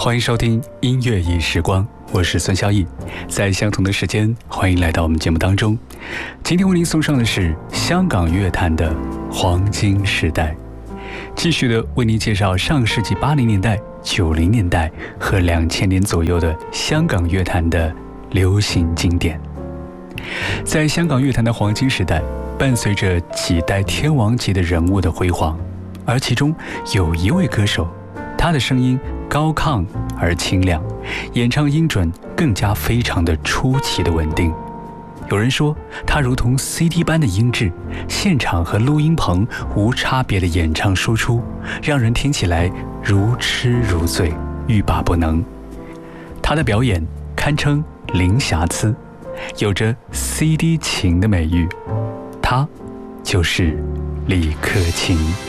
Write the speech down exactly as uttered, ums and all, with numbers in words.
欢迎收听音乐一时光，我是孙肖毅。在相同的时间，欢迎来到我们节目当中。今天为您送上的是香港乐坛的黄金时代，继续的为您介绍上世纪八零年代、九零年代和两千年左右的香港乐坛的流行经典。在香港乐坛的黄金时代，伴随着几代天王级的人物的辉煌，而其中有一位歌手，他的声音高亢而清亮，演唱音准更加非常的出奇的稳定。有人说他如同 C D 般的音质，现场和录音棚无差别的演唱输出，让人听起来如痴如醉，欲罢不能。他的表演堪称零瑕疵，有着 C D 情的美誉。他就是李克勤。